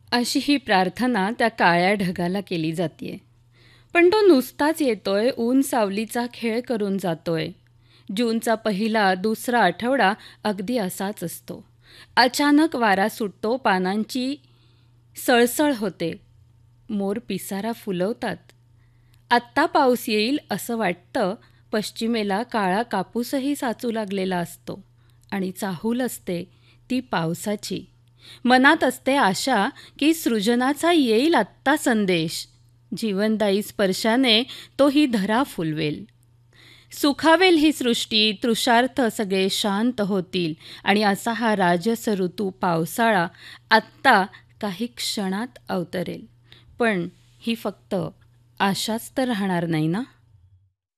अशी ही प्रार्थना त्या काळ्या ढगाला केली जातीये. पण तो नुसताच येतोय, ऊन सावलीचा खेळ करून जातोय. जूनचा पहिला, दुसरा आठवडा अगदी असाच असतो. अचानक वारा सुटतो, पानांची सळसळ होते. मोर पिसारा फुलवतात. आत्ता पाऊस येईल असं वाटतं. पश्चिमेला काळा कापूसही साचू लागलेला असतो आणि चाहूल असते ती पावसाची. मनात असते आशा की सृजनाचा येईल आत्ता संदेश. जीवनदायी स्पर्शाने तो ही धरा फुलवेल. सुखावेल ही सृष्टी, तृषार्थ सगळे शांत होतील आणि असा हा राजस ऋतू पावसाळा आत्ता काही क्षणात अवतरेल. पण ही फक्त आशाच तर राहणार नाही ना.